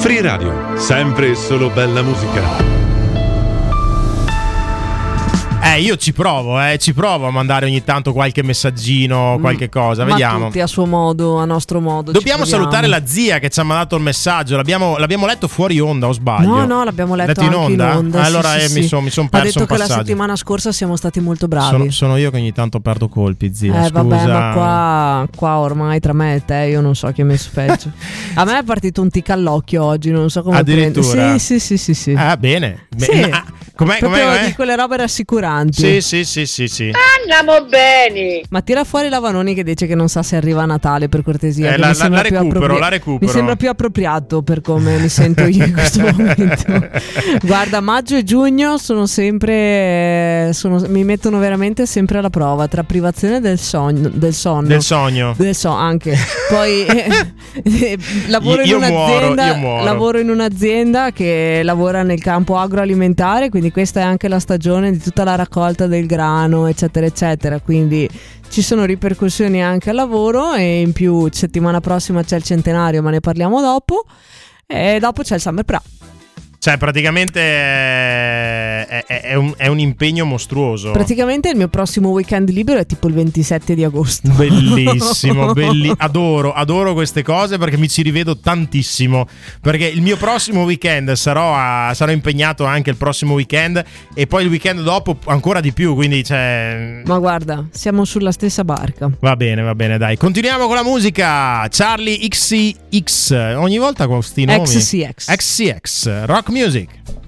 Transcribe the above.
Free Radio, sempre e solo bella musica. Io ci provo a mandare ogni tanto qualche messaggino, qualche cosa, ma vediamo. tutti a suo modo, a nostro modo. Dobbiamo salutare la zia che ci ha mandato il messaggio. L'abbiamo letto fuori onda, o sbaglio? No, l'abbiamo letto in anche onda? in onda. Allora sì. mi son perso un passaggio. Ha detto che la passaggio. settimana scorsa siamo stati molto bravi. Sono io che ogni tanto perdo colpi, zia. Scusa. Vabbè, ma qua ormai tra me e te io non so chi ha messo peggio. A me è partito un tic all'occhio oggi, non so come addirittura. Sì. Bene. Sì. Com'è? Di quelle robe rassicuranti. Sì. Andiamo bene. Ma tira fuori la Vanoni che dice che non sa se arriva a Natale, per cortesia. La recupero. Mi sembra più appropriato per come mi sento io in questo momento. Guarda, maggio e giugno sono sempre mi mettono veramente sempre alla prova, tra privazione del sonno. Anche. Poi lavoro in un'azienda che lavora nel campo agroalimentare, quindi questa è anche la stagione di tutta la raccolta del grano, eccetera eccetera, quindi ci sono ripercussioni anche al lavoro, e in più settimana prossima c'è il centenario, ma ne parliamo dopo, e dopo c'è il Summer Pra. Cioè praticamente è un impegno mostruoso. Praticamente il mio prossimo weekend libero è tipo il 27 di agosto. Bellissimo, adoro queste cose, perché mi ci rivedo tantissimo. Perché il mio prossimo weekend sarò impegnato anche il prossimo weekend, e poi il weekend dopo ancora di più, quindi Ma guarda, siamo sulla stessa barca. Va bene, dai. Continuiamo con la musica. Charlie XCX. Ogni volta con questi nomi. XCX. Rock music.